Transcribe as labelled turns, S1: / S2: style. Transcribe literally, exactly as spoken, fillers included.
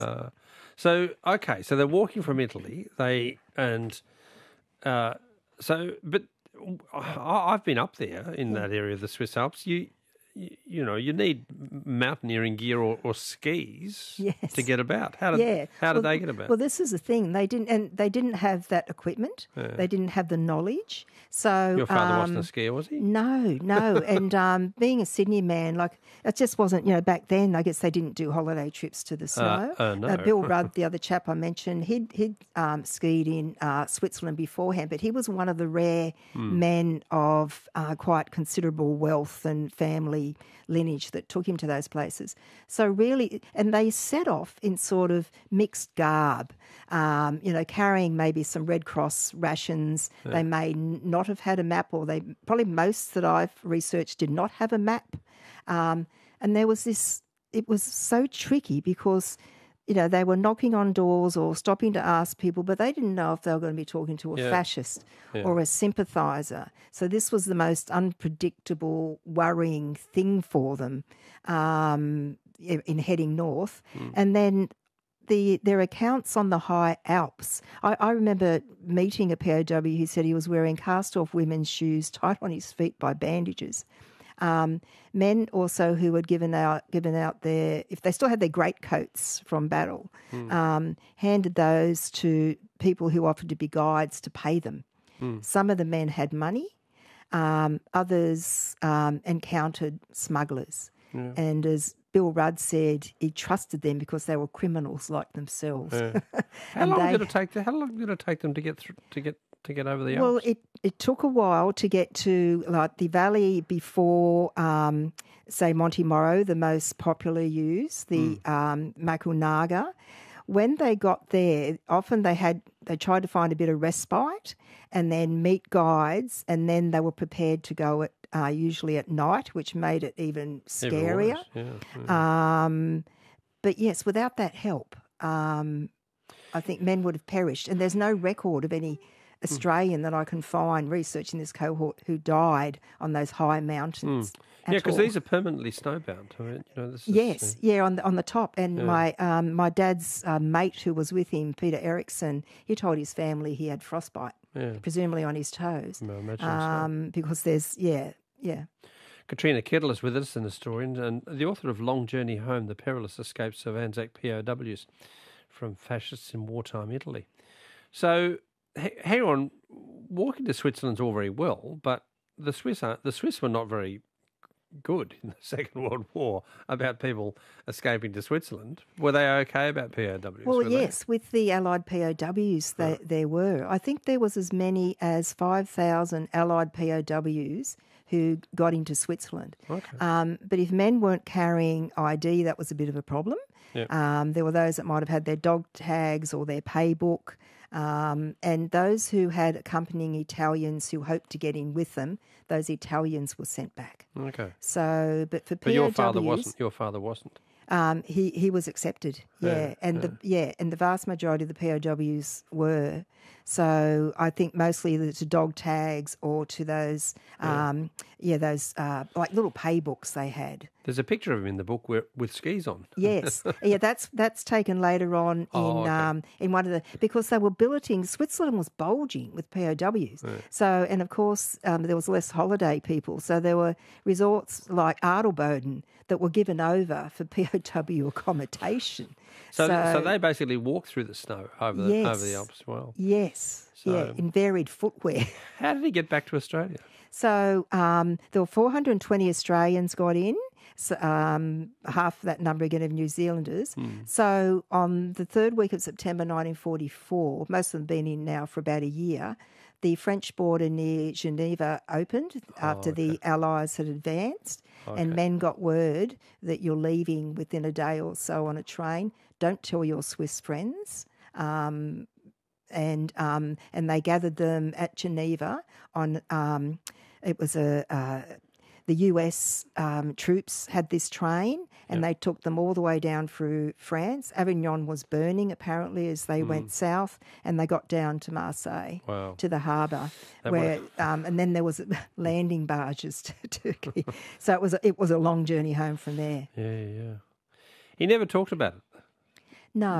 S1: So, okay, so they're walking from Italy. They and uh, so, but I, I've been up there in that area of the Swiss Alps. You, you, you know, you need mountaineering gear or, or skis
S2: Yes.
S1: to get about. How did
S2: Yeah.
S1: how did
S2: well,
S1: they get about?
S2: Well, this is the thing. They didn't, and they didn't have that equipment.
S1: Yeah.
S2: They didn't have the knowledge. So
S1: Your father
S2: um,
S1: wasn't a skier, was he?
S2: No, no. and um, being a Sydney man, like it just wasn't. You know, back then, I guess they didn't do holiday trips to the snow.
S1: uh, no.
S2: Bill Rudd, the other chap I mentioned, he'd he'd um, skied in uh, Switzerland beforehand, but he was one of the rare
S1: Hmm.
S2: men of uh, quite considerable wealth and family lineage that took him to those places. So really, and they set off in sort of mixed garb, um, you know, carrying maybe some Red Cross rations. Yeah. They may n- not have had a map, or they probably most that I've researched did not have a map. Um, and there was this, it was so tricky because, you know, they were knocking on doors or stopping to ask people, but they didn't know if they were going to be talking to a
S1: Yeah.
S2: fascist
S1: Yeah.
S2: or a sympathiser. So this was the most unpredictable, worrying thing for them um, in heading north. Mm. And then the their accounts on the high Alps. I, I remember meeting a P O W who said he was wearing cast-off women's shoes tied on his feet by bandages. Um, men also who had given out given out their, if they still had their greatcoats from battle, mm. um, handed those to people who offered to be guides to pay them. Mm. Some of the men had money, um, others um, encountered smugglers. Yeah. And as Bill Rudd said, he trusted them because they were criminals like themselves.
S1: Yeah. How long they, did it take? How long did it take them to get through, to get to get over the Alps?
S2: Well, it, it took a while to get to like the valley before, um, say, Monte Moro, the most popular use, the mm. um, Macunaga. When they got there, often they had they tried to find a bit of respite and then meet guides, and then they were prepared to go at uh, usually at night, which made it even scarier.
S1: Yeah, yeah.
S2: Um, but yes, without that help, um, I think men would have perished. And there's no record of any Australian that I can find researching this cohort who died on those high mountains.
S1: Mm. Yeah, because these are permanently snowbound. I mean, you know, this is,
S2: yes,
S1: uh,
S2: yeah, on the on the top. And
S1: yeah.
S2: my um, my dad's uh, mate who was with him, Peter Eriksson, he told his family he had frostbite,
S1: yeah.
S2: presumably on his toes.
S1: I imagine
S2: um,
S1: so.
S2: Because there's, yeah, yeah.
S1: Katrina Kettle is with us, an historian and the author of Long Journey Home, The Perilous Escapes of Anzac P O Ws from Fascists in Wartime Italy. So, h- hang on, walking to Switzerland's all very well, but the Swiss are, the Swiss were not very good in the Second World War about people escaping to Switzerland. Were they okay about P O Ws?
S2: Well,
S1: were
S2: yes,
S1: they?
S2: with the Allied P O Ws, they,
S1: right.
S2: there were. I think there was as many as five thousand Allied P O Ws who got into Switzerland.
S1: Okay.
S2: Um, but if men weren't carrying I D, that was a bit of a problem.
S1: Yep.
S2: Um, there were those that might have had their dog tags or their pay book. Um, and those who had accompanying Italians who hoped to get in with them, those Italians were sent back.
S1: Okay.
S2: So, but for
S1: but
S2: P O Ws,
S1: your father wasn't. Your father wasn't.
S2: Um, he he was accepted. Yeah,
S1: yeah
S2: and
S1: yeah.
S2: the yeah, and the vast majority of the P O Ws were. So I think mostly to dog tags or to those, um, yeah. yeah, those uh, like little pay books they had.
S1: There's a picture of him in the book where, with skis on.
S2: Yes, yeah, that's that's taken later on in
S1: oh, okay.
S2: um, in one of the because they were billeting. Switzerland was bulging with P O Ws.
S1: Yeah.
S2: So and of course um, there was less holiday people. So there were resorts like Adelboden that were given over for P O W accommodation.
S1: So,
S2: so,
S1: so they basically walked through the snow over the
S2: yes,
S1: over the Alps as well.
S2: Yes,
S1: so,
S2: yeah, in varied footwear.
S1: How did he get back to Australia?
S2: So um, there were four hundred twenty Australians got in. So, um, half that number again of New Zealanders.
S1: Hmm.
S2: So on the third week of September nineteen forty-four, most of them been in now for about a year, the French border near Geneva opened after
S1: oh, okay.
S2: the Allies had advanced,
S1: okay.
S2: and men got word that you're leaving within a day or so on a train. Don't tell your Swiss friends. Um, and um, and they gathered them at Geneva on. Um, it was a. Uh, The U S um, troops had this train and yep. they took them all the way down through France. Avignon was burning, apparently, as they mm. went south, and they got down to Marseille,
S1: wow.
S2: to the harbour, where um, and then there was landing barges to Turkey. So it was a, it was a long journey home from there.
S1: Yeah, yeah. He never talked about it.
S2: No.